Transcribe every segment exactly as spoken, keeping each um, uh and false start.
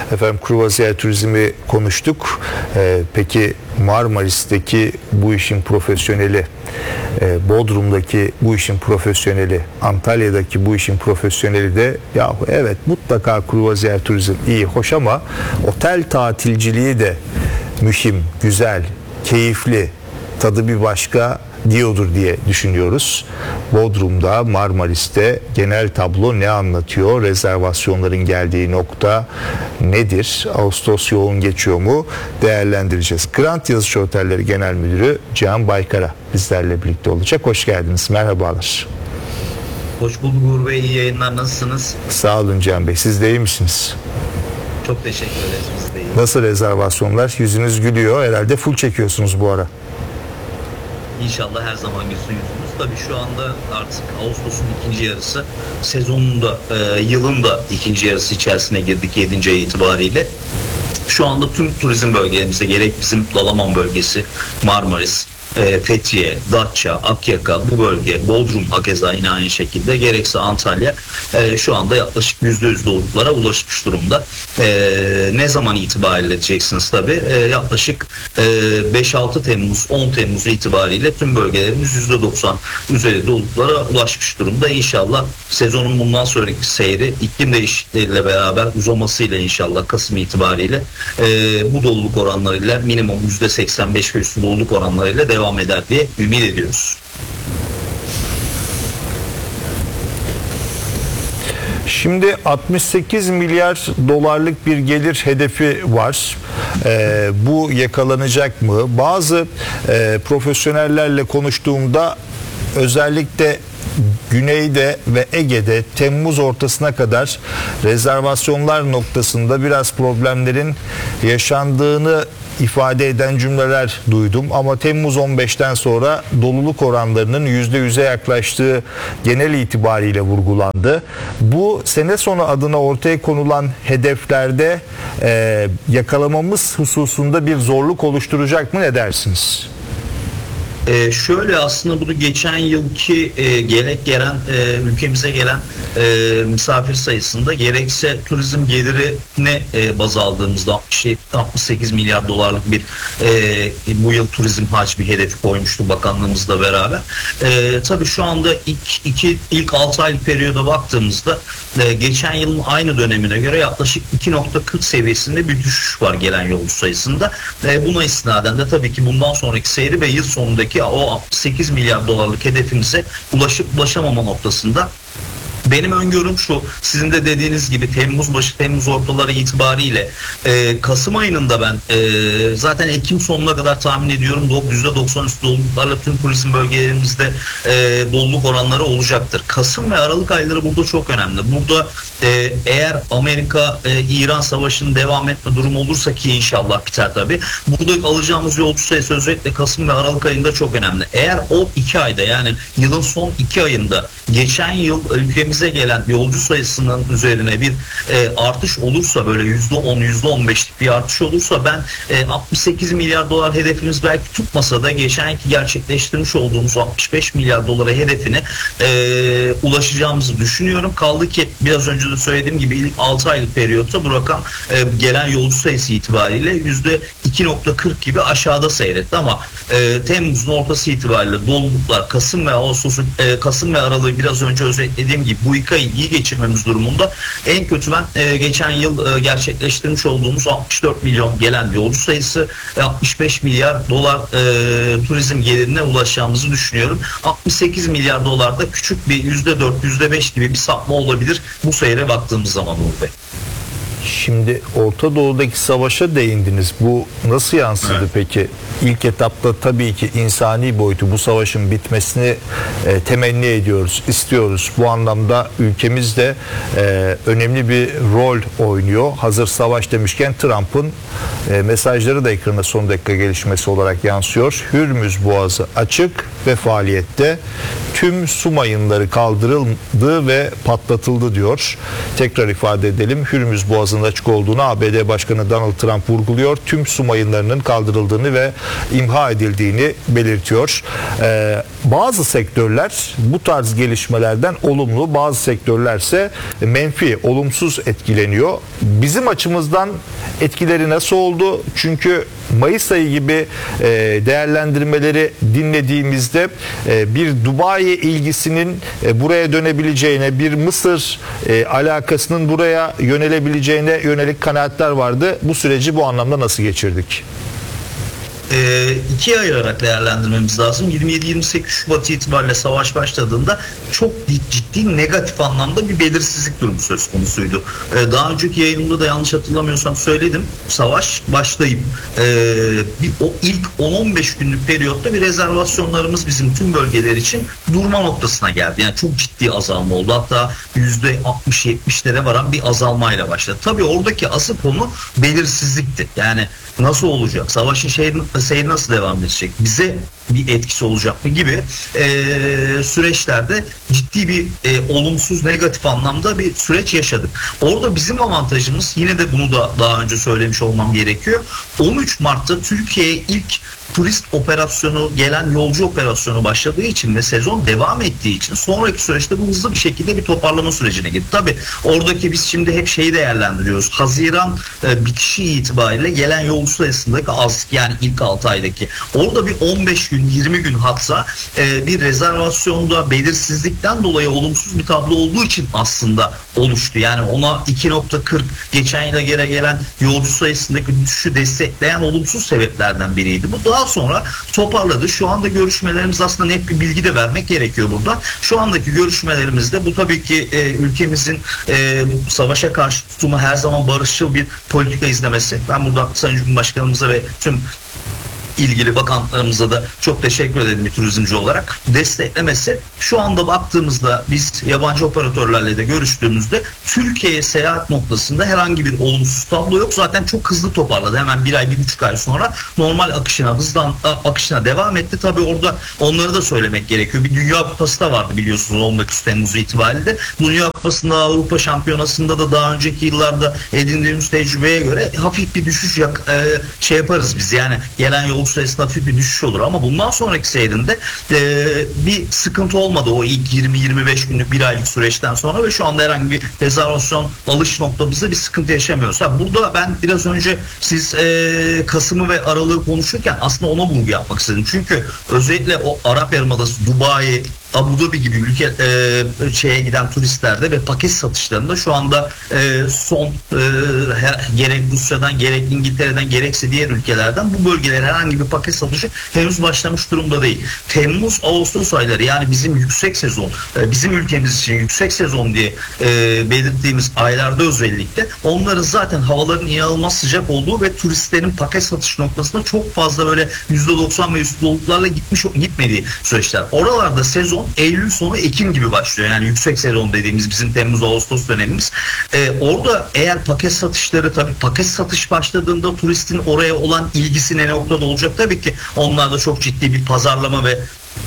Efendim kruvaziyer turizmi konuştuk. Ee, peki Marmaris'teki bu işin profesyoneli, e, Bodrum'daki bu işin profesyoneli, Antalya'daki bu işin profesyoneli de yahu evet mutlaka kruvaziyer turizm iyi, hoş ama otel tatilciliği de mühim, güzel, keyifli, tadı bir başka diyordur diye düşünüyoruz. Bodrum'da, Marmaris'te genel tablo ne anlatıyor? Rezervasyonların geldiği nokta nedir? Ağustos yoğun geçiyor mu? Değerlendireceğiz. Grant Yazıcı Otelleri Genel Müdürü Cihan Baykara bizlerle birlikte olacak. Hoş geldiniz. Merhabalar. Hoş bulduk Uğur Bey. İyi yayınlar. Nasılsınız? Sağ olun Cihan Bey. Siz de iyi misiniz? Çok teşekkür ederiz. Biz de iyiyiz. Nasıl rezervasyonlar? Yüzünüz gülüyor. Herhalde full çekiyorsunuz bu ara. İnşallah her zaman gülsün yüzümüz. Tabii şu anda artık Ağustos'un ikinci yarısı, sezonun da e, yılın da ikinci yarısı içerisine girdik yedinci ay itibariyle. Şu anda tüm turizm bölgelerimizde, gerek bizim Dalaman bölgesi, Marmaris, e, Fethiye, Datça, Akyaka, bu bölge, Bodrum hakeza yine aynı şekilde, gerekse Antalya e, şu anda yaklaşık yüzde yüz doluluklara ulaşmış durumda. E, ne zaman itibariyle diyeceksiniz tabii. E, yaklaşık e, beş altı Temmuz, on Temmuz itibariyle tüm bölgelerimiz yüzde doksan üzeri doluluklara ulaşmış durumda. İnşallah sezonun bundan sonraki seyri iklim değişikliğiyle beraber uzamasıyla inşallah Kasım itibariyle e, bu doluluk oranlarıyla minimum yüzde seksen beş ve üstü doluluk oranlarıyla devam eder diye ümit ediyoruz. Şimdi altmış sekiz milyar dolarlık bir gelir hedefi var. Ee, bu yakalanacak mı? Bazı e, profesyonellerle konuştuğumda özellikle Güney'de ve Ege'de Temmuz ortasına kadar rezervasyonlar noktasında biraz problemlerin yaşandığını ifade eden cümleler duydum ama Temmuz on beşten sonra doluluk oranlarının yüzde yüze yaklaştığı genel itibariyle vurgulandı. Bu sene sonu adına ortaya konulan hedeflerde e, yakalamamız hususunda bir zorluk oluşturacak mı, ne dersiniz? Ee, şöyle aslında bunu geçen yılki e, gerek gelen e, ülkemize gelen e, misafir sayısında, gerekse turizm gelirine e, baz aldığımızda altmış sekiz milyar dolarlık bir e, bu yıl turizm hacmi hedefi koymuştu bakanlığımızla beraber. E, tabii şu anda ilk iki ilk altı aylık periyoda baktığımızda e, geçen yılın aynı dönemine göre yaklaşık iki nokta kırk seviyesinde bir düşüş var gelen yolcu sayısında. E, buna istinaden de tabii ki bundan sonraki seyri ve yıl sonundaki o altmış sekiz milyar dolarlık hedefimize ulaşıp ulaşamama noktasında benim öngörüm şu: sizin de dediğiniz gibi Temmuz başı, Temmuz ortaları itibariyle e, Kasım ayının da ben e, zaten Ekim sonuna kadar tahmin ediyorum yüzde doksan üstü doluluklarla tüm turizm bölgelerimizde e, doluluk oranları olacaktır. Kasım ve Aralık ayları burada çok önemli. Burada e, eğer Amerika-İran e, savaşının devam etme durumu olursa, ki inşallah biter tabii, burada alacağımız yolcu sayısı özellikle Kasım ve Aralık ayında çok önemli. Eğer o iki ayda, yani yılın son iki ayında geçen yıl ülkemiz gelen yolcu sayısının üzerine bir e, artış olursa, böyle yüzde on yüzde on beşlik bir artış olursa, ben e, altmış sekiz milyar dolar hedefimiz belki tutmasa da geçenki gerçekleştirmiş olduğumuz altmış beş milyar dolara hedefine e, ulaşacağımızı düşünüyorum. Kaldı ki biraz önce de söylediğim gibi ilk altı aylık periyotta bu rakam e, gelen yolcu sayısı itibariyle yüzde iki nokta kırk gibi aşağıda seyretti ama e, Temmuz'un ortası itibariyle doluluklar Kasım ve Ağustos'un e, Kasım ve Aralık'ı biraz önce özetlediğim gibi bu iki ayı iyi geçirmemiz durumunda en kötü ben e, geçen yıl e, gerçekleştirmiş olduğumuz altmış dört milyon gelen yolcu sayısı ve altmış beş milyar dolar e, turizm gelirine ulaşacağımızı düşünüyorum. altmış sekiz milyar dolarda küçük bir yüzde dört yüzde beş gibi bir sapma olabilir bu seyre baktığımız zaman Uğur Bey. Şimdi Orta Doğu'daki savaşa değindiniz. Bu nasıl yansıdı evet. peki? İlk etapta tabii ki insani boyutu, bu savaşın bitmesini e, temenni ediyoruz, istiyoruz. Bu anlamda ülkemiz de e, önemli bir rol oynuyor. Hazır savaş demişken Trump'ın e, mesajları da ekrana son dakika gelişmesi olarak yansıyor. Hürmüz Boğazı açık ve faaliyette. Tüm su mayınları kaldırıldı ve patlatıldı diyor. Tekrar ifade edelim. Hürmüz Boğazı basında açık olduğunu A B D Başkanı Donald Trump vurguluyor. Tüm su mayınlarının kaldırıldığını ve imha edildiğini belirtiyor. Ee, bazı sektörler bu tarz gelişmelerden olumlu, bazı sektörlerse menfi, olumsuz etkileniyor. Bizim açımızdan etkileri nasıl oldu? Çünkü Mayıs ayı gibi e, değerlendirmeleri dinlediğimizde e, bir Dubai ilgisinin e, buraya dönebileceğine, bir Mısır e, alakasının buraya yönelebileceğine yönelik kanaatler vardı. Bu süreci bu anlamda nasıl geçirdik? E, ikiye ayırarak değerlendirmemiz lazım. yirmi yedi yirmi sekiz Şubat itibariyle savaş başladığında çok ciddi negatif anlamda bir belirsizlik durumu söz konusuydu. E, daha önceki yayınımda da yanlış hatırlamıyorsam söyledim. Savaş başlayıp e, bir, o ilk on on beş günlük periyotta bir rezervasyonlarımız bizim tüm bölgeler için durma noktasına geldi. Yani çok ciddi azalma oldu. Hatta yüzde altmış yetmişlere varan bir azalmayla başladı. Tabii oradaki asıl konu belirsizlikti. Yani nasıl olacak? Savaşın şeyin seyir nasıl devam edecek? Bize bir etkisi olacak mı gibi e, süreçlerde ciddi bir e, olumsuz, negatif anlamda bir süreç yaşadık. Orada bizim avantajımız, yine de bunu da daha önce söylemiş olmam gerekiyor. on üç Mart'ta Türkiye'ye ilk turist operasyonu, gelen yolcu operasyonu başladığı için ve sezon devam ettiği için sonraki süreçte bu hızlı bir şekilde bir toparlama sürecine gitti. Tabii oradaki biz şimdi hep şeyi değerlendiriyoruz. Haziran e, bitişi itibariyle gelen yolcu sayısındaki az, yani ilk altı aydaki. Orada bir on beş gün, yirmi gün hatta e, bir rezervasyonda belirsizlikten dolayı olumsuz bir tablo olduğu için aslında oluştu. Yani ona iki nokta kırk geçen yıla göre gelen yolcu sayısındaki düşüşü destekleyen olumsuz sebeplerden biriydi. Bu daha sonra toparladı. Şu anda görüşmelerimiz, aslında net bir bilgi de vermek gerekiyor burada. Şu andaki görüşmelerimizde bu tabii ki e, ülkemizin e, savaşa karşı tutumu her zaman barışçıl bir politika izlemesi. Ben burada Sayın Cumhurbaşkanımıza ve tüm ilgili bakanlarımıza da çok teşekkür ederim bir turizmci olarak. Desteklemesi, şu anda baktığımızda biz yabancı operatörlerle de görüştüğümüzde Türkiye'ye seyahat noktasında herhangi bir olumsuz tablo yok. Zaten çok hızlı toparladı. Hemen bir ay, bir buçuk ay sonra normal akışına, hızlan akışına devam etti. Tabii orada onları da söylemek gerekiyor. Bir Dünya Kupası da vardı biliyorsunuz on dokuz Temmuz itibariyle. Dünya Kupası'nda, Avrupa Şampiyonası'nda da daha önceki yıllarda edindiğimiz tecrübeye göre hafif bir düşüş yak, e, şey yaparız biz. Yani gelen yol sayısında hafif bir düşüş olur ama bundan sonraki seyrinde e, bir sıkıntı olmadı o ilk yirmi yirmi beş günlük, bir aylık süreçten sonra ve şu anda herhangi bir rezervasyon alış noktamızda bir sıkıntı yaşamıyoruz. Ha, burada ben biraz önce siz e, Kasım'ı ve Aralık'ı konuşurken aslında ona vurgu yapmak istedim. Çünkü özellikle o Arap Yarımadası, Dubai, Abu Dhabi gibi ülke e, şeye giden turistlerde ve paket satışlarında şu anda e, son e, her, gerek Rusya'dan, gerek İngiltere'den, gerekse diğer ülkelerden bu bölgelere herhangi bir paket satışı henüz başlamış durumda değil. Temmuz, Ağustos ayları, yani bizim yüksek sezon, e, bizim ülkemiz için yüksek sezon diye e, belirttiğimiz aylarda özellikle onların zaten havaların inanılmaz sıcak olduğu ve turistlerin paket satış noktasında çok fazla böyle yüzde doksan ve üstü doluluklarla gitmiş gitmediği süreçler. Oralarda sezon Eylül sonu Ekim gibi başlıyor. Yani yüksek sezon dediğimiz bizim Temmuz-Ağustos dönemimiz. Ee, orada eğer paket satışları, tabii paket satış başladığında turistin oraya olan ilgisi ne noktada olacak? Tabii ki onlarda çok ciddi bir pazarlama ve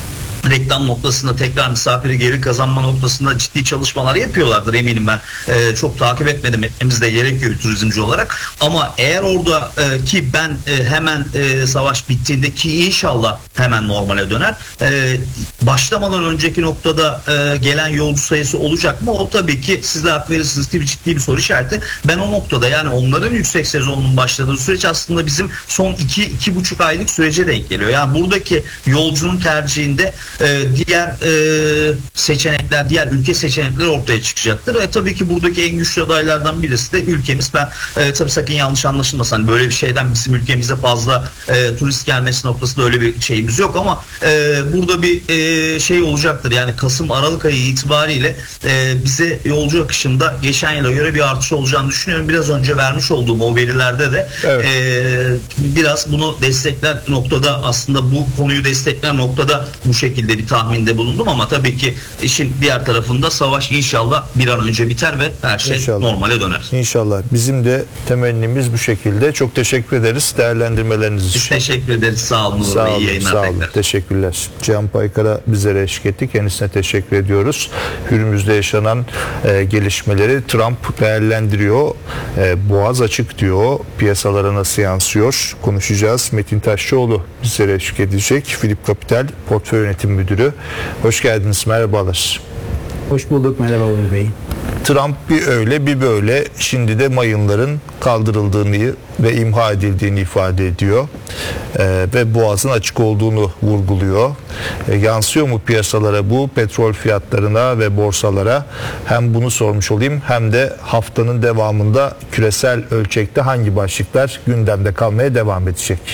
reklam noktasında, tekrar misafiri geri kazanma noktasında ciddi çalışmalar yapıyorlardır eminim ben. Ee, çok takip etmedim, etmemiz de gerekiyor turizmci olarak. Ama eğer orada e, ki ben e, hemen e, savaş bittiğinde, ki inşallah hemen normale döner, e, başlamadan önceki noktada e, gelen yolcu sayısı olacak mı? O tabii ki siz de hak verirsiniz ki bir ciddi bir soru işareti. Ben o noktada, yani onların yüksek sezonunun başladığı süreç aslında bizim son iki iki buçuk aylık sürece denk geliyor. Yani buradaki yolcunun tercihinde Ee, diğer e, seçenekler, diğer ülke seçenekleri ortaya çıkacaktır. Ve tabii ki buradaki en güçlü adaylardan birisi de ülkemiz. Ben e, tabii sakın yanlış anlaşılmasın, hani böyle bir şeyden bizim ülkemize fazla e, turist gelmesi noktasında öyle bir şeyimiz yok ama e, burada bir e, şey olacaktır. Yani Kasım, Aralık ayı itibariyle e, bize yolcu akışında geçen yıla göre bir artış olacağını düşünüyorum. Biraz önce vermiş olduğum o verilerde de evet. e, biraz bunu destekler noktada, aslında bu konuyu destekler noktada bu şekilde şekilde bir tahminde bulundum ama tabii ki işin diğer tarafında savaş inşallah bir an önce biter ve her şey İnşallah. normale döner. İnşallah. Bizim de temennimiz bu şekilde. Çok teşekkür ederiz değerlendirmeleriniz için. Biz teşekkür ederiz. Sağ olun. Sağ İyi olun, yayınlar sağ olun. tekrar. Teşekkürler. Cihan Paykar'a bizlere eşlik etti. Kendisine teşekkür ediyoruz. Hürmüz'de yaşanan e, gelişmeleri Trump değerlendiriyor. E, boğaz açık diyor. Piyasalara nasıl yansıyor? Konuşacağız. Metin Taşçıoğlu bizlere eşlik edecek. Philip Capital Portföy Yönetim Müdürü. Hoş geldiniz. Merhabalar. Hoş bulduk. Merhaba Uğur Bey. Trump bir öyle bir böyle şimdi de mayınların kaldırıldığını ve imha edildiğini ifade ediyor. Ee, ve boğazın açık olduğunu vurguluyor. Ee, yansıyor mu piyasalara bu, petrol fiyatlarına ve borsalara? Hem bunu sormuş olayım hem de haftanın devamında küresel ölçekte hangi başlıklar gündemde kalmaya devam edecek?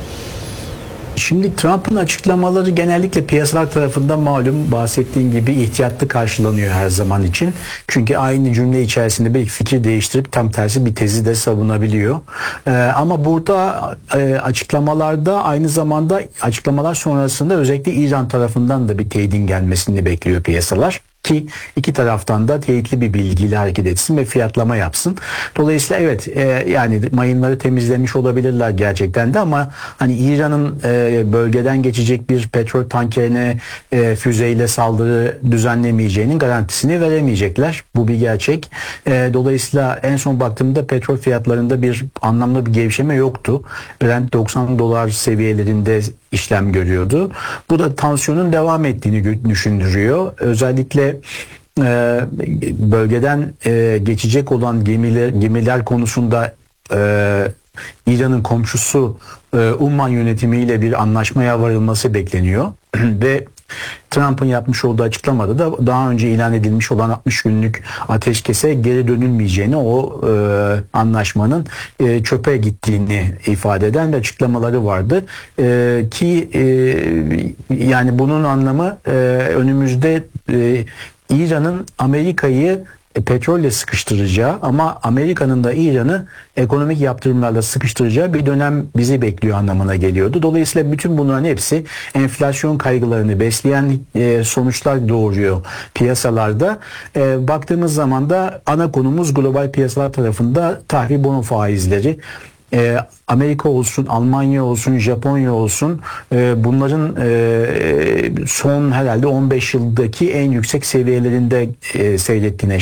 Şimdi Trump'ın açıklamaları genellikle piyasalar tarafından malum bahsettiğin gibi ihtiyatlı karşılanıyor her zaman için. Çünkü aynı cümle içerisinde belki fikir değiştirip tam tersi bir tezi de savunabiliyor. Ee, ama burada e, açıklamalarda aynı zamanda açıklamalar sonrasında özellikle İran tarafından da bir teyidin gelmesini bekliyor piyasalar. Ki iki taraftan da teyitli bir bilgiyle hareket etsin ve fiyatlama yapsın. Dolayısıyla evet e, yani mayınları temizlemiş olabilirler gerçekten de ama hani İran'ın e, bölgeden geçecek bir petrol tankerine e, füzeyle saldırı düzenlemeyeceğinin garantisini veremeyecekler. Bu bir gerçek. E, dolayısıyla en son baktığımda petrol fiyatlarında bir anlamlı bir gevşeme yoktu. Brent doksan dolar seviyelerinde işlem görüyordu. Bu da tansiyonun devam ettiğini düşündürüyor. Özellikle e, bölgeden e, geçecek olan gemiler, gemiler konusunda e, İran'ın komşusu e, Umman yönetimiyle bir anlaşmaya varılması bekleniyor ve Trump'ın yapmış olduğu açıklamada da daha önce ilan edilmiş olan altmış günlük ateşkese geri dönülmeyeceğini, o e, anlaşmanın e, çöpe gittiğini ifade eden bir açıklamaları vardı. E, ki e, yani bunun anlamı e, önümüzde e, İran'ın Amerika'yı petrolle sıkıştıracağı ama Amerika'nın da İran'ı ekonomik yaptırımlarla sıkıştıracağı bir dönem bizi bekliyor anlamına geliyordu. Dolayısıyla bütün bunların hepsi enflasyon kaygılarını besleyen e, sonuçlar doğuruyor piyasalarda. E, baktığımız zaman da ana konumuz global piyasalar tarafında tahvil bono faizleri. E, Amerika olsun, Almanya olsun, Japonya olsun e, bunların e, son herhalde on beş yıldaki en yüksek seviyelerinde e, seyrettiğine